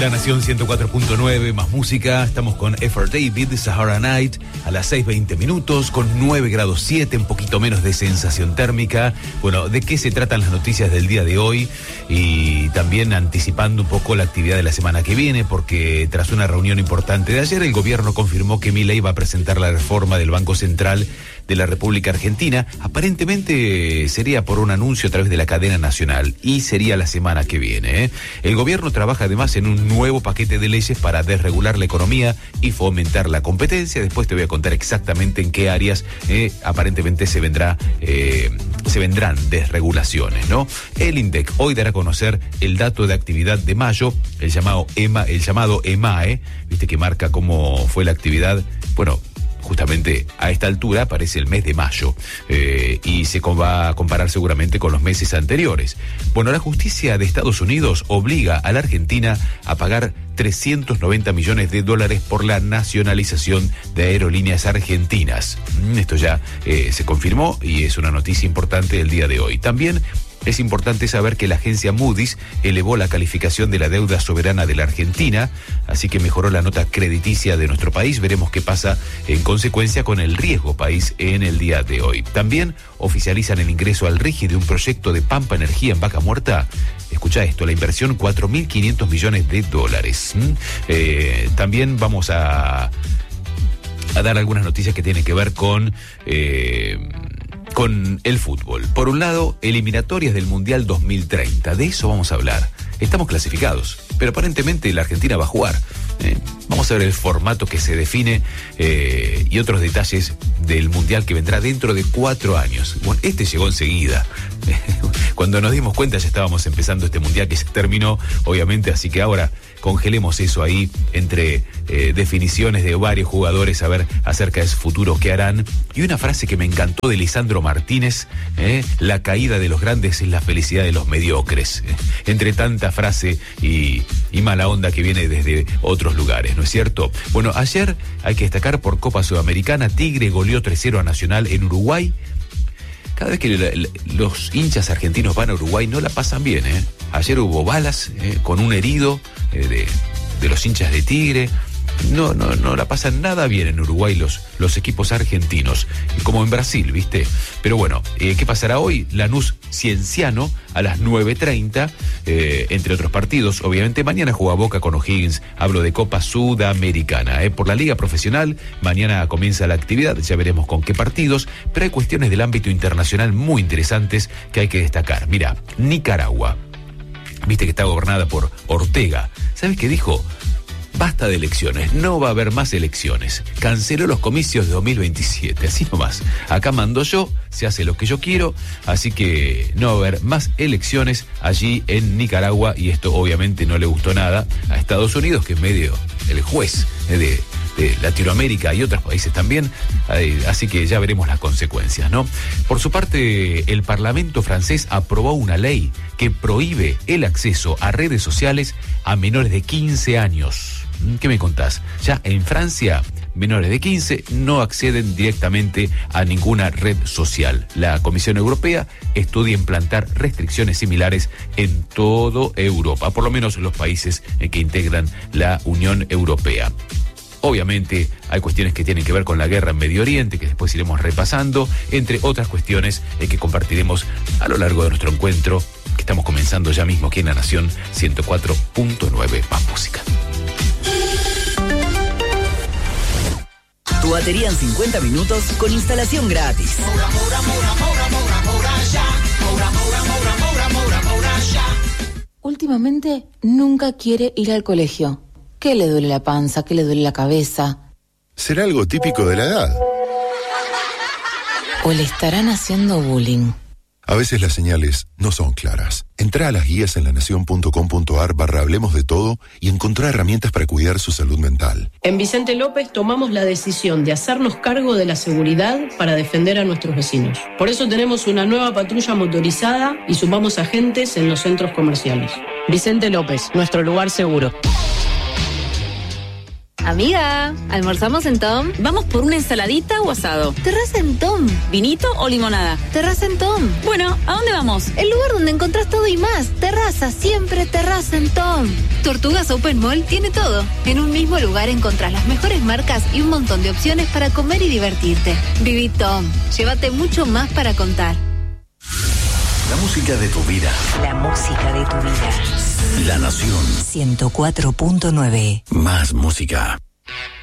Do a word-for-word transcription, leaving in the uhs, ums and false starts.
La Nación ciento cuatro punto nueve, más música. Estamos con Effort David, Sahara Night, a las seis veinte minutos, con nueve grados siete, un poquito menos de sensación térmica. Bueno, ¿de qué se tratan las noticias del día de hoy? Y también anticipando un poco la actividad de la semana que viene, porque tras una reunión importante de ayer, el gobierno confirmó que Milei va a presentar la reforma del Banco Central de la República Argentina. Aparentemente sería por un anuncio a través de la cadena nacional y sería la semana que viene, ¿eh? El gobierno trabaja además en un nuevo paquete de leyes para desregular la economía y fomentar la competencia. Después te voy a contar exactamente en qué áreas eh, aparentemente se vendrá eh, se vendrán desregulaciones, ¿no? El INDEC hoy dará a conocer el dato de actividad de mayo, el llamado EMA, el llamado EMAE, viste que marca cómo fue la actividad. Bueno, justamente a esta altura aparece el mes de mayo eh, y se va a comparar seguramente con los meses anteriores. Bueno, la justicia de Estados Unidos obliga a la Argentina a pagar trescientos noventa millones de dólares por la nacionalización de aerolíneas argentinas. Esto ya eh, se confirmó y es una noticia importante del día de hoy. También es importante saber que la agencia Moody's elevó la calificación de la deuda soberana de la Argentina, así que mejoró la nota crediticia de nuestro país. Veremos qué pasa en consecuencia con el riesgo país en el día de hoy. También oficializan el ingreso al RIGI de un proyecto de Pampa Energía en Vaca Muerta. Escucha esto, la inversión cuatro mil quinientos millones de dólares. ¿Mm? Eh, también vamos a, a dar algunas noticias que tienen que ver con... Eh, con el fútbol. Por un lado, eliminatorias del Mundial dos mil treinta. De eso vamos a hablar. Estamos clasificados, pero aparentemente la Argentina va a jugar. Eh, vamos a ver el formato que se define eh, y otros detalles del Mundial que vendrá dentro de cuatro años. Bueno, este llegó enseguida. Cuando nos dimos cuenta ya estábamos empezando este Mundial que se terminó, obviamente, así que ahora congelemos eso ahí entre eh, definiciones de varios jugadores, a ver acerca de su futuro qué harán. Y una frase que me encantó de Lisandro Martínez, eh, la caída de los grandes es la felicidad de los mediocres. Eh, entre tanta frase y, y mala onda que viene desde otros lugares, ¿no es cierto? Bueno, ayer hay que destacar por Copa Sudamericana, Tigre goleó tres cero a Nacional en Uruguay. Cada vez que la, la, los hinchas argentinos van a Uruguay no la pasan bien, ¿eh? Ayer hubo balas eh, con un herido eh, de, de los hinchas de Tigre. No, no, no la pasan nada bien en Uruguay los, los equipos argentinos, como en Brasil, ¿viste? Pero bueno, eh, ¿qué pasará hoy? Lanús Cienciano a las nueve treinta, eh, entre otros partidos. Obviamente mañana juega Boca con O'Higgins, hablo de Copa Sudamericana. Eh. Por la Liga Profesional, mañana comienza la actividad, ya veremos con qué partidos, pero hay cuestiones del ámbito internacional muy interesantes que hay que destacar. Mira, Nicaragua, viste que está gobernada por Ortega. ¿Sabes qué dijo? Basta de elecciones, no va a haber más elecciones. Canceló los comicios de dos mil veintisiete, así nomás. Acá mando yo, se hace lo que yo quiero, así que no va a haber más elecciones allí en Nicaragua, y esto obviamente no le gustó nada a Estados Unidos, que es medio el juez de, de Latinoamérica y otros países también, así que ya veremos las consecuencias, ¿no? Por su parte, el Parlamento francés aprobó una ley que prohíbe el acceso a redes sociales a menores de quince años. ¿Qué me contás? Ya en Francia, menores de quince no acceden directamente a ninguna red social. La Comisión Europea estudia implantar restricciones similares en toda Europa, por lo menos los países que integran la Unión Europea. Obviamente hay cuestiones que tienen que ver con la guerra en Medio Oriente, que después iremos repasando, entre otras cuestiones eh, que compartiremos a lo largo de nuestro encuentro, que estamos comenzando ya mismo aquí en La Nación ciento cuatro punto nueve, más música. Tu batería en cincuenta minutos con instalación gratis. Mora, mora, mora, mora, mora, mora, ya. Mora, mora, mora, mora, mora, mora, ya. Últimamente nunca quiere ir al colegio. ¿Qué le duele la panza? ¿Qué le duele la cabeza? ¿Será algo típico de la edad? ¿O le estarán haciendo bullying? A veces las señales no son claras. Entrá a las guías en lanacion.com.ar barra hablemos de todo y encontrá herramientas para cuidar su salud mental. En Vicente López tomamos la decisión de hacernos cargo de la seguridad para defender a nuestros vecinos. Por eso tenemos una nueva patrulla motorizada y sumamos agentes en los centros comerciales. Vicente López, nuestro lugar seguro. Amiga, ¿almorzamos en Tom? ¿Vamos por una ensaladita o asado? Terraza en Tom. ¿Vinito o limonada? Terraza en Tom. Bueno, ¿a dónde vamos? El lugar donde encontrás todo y más. Terraza, siempre terraza en Tom. Tortugas Open Mall tiene todo. En un mismo lugar encontrás las mejores marcas y un montón de opciones para comer y divertirte. Viví Tom. Llévate mucho más para contar. La música de tu vida. La música de tu vida. La Nación. ciento cuatro punto nueve. Más música.